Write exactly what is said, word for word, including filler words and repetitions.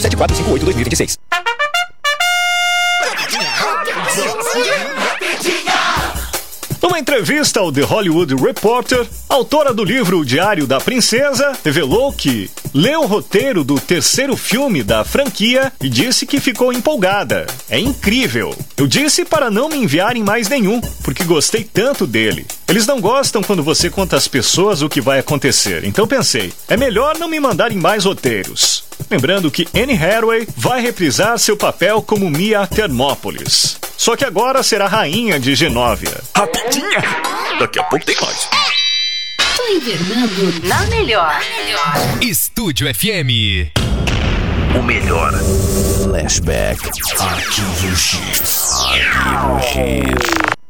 sete quatro cinco oito dois mil e vinte e seis. Numa entrevista ao The Hollywood Reporter, a autora do livro O Diário da Princesa revelou que leu o roteiro do terceiro filme da franquia e disse que ficou empolgada. É incrível. Eu disse para não me enviarem mais nenhum, porque gostei tanto dele. Eles não gostam quando você conta às pessoas o que vai acontecer, então pensei, é melhor não me mandarem mais roteiros. Lembrando que Anne Hathaway vai reprisar seu papel como Mia Thermopolis. Só que agora será rainha de Genóvia. Rapidinha! Daqui a pouco tem mais. Tô invernando na melhor. Estúdio F M. O melhor. Flashback. Arquivo X. Arquivo X.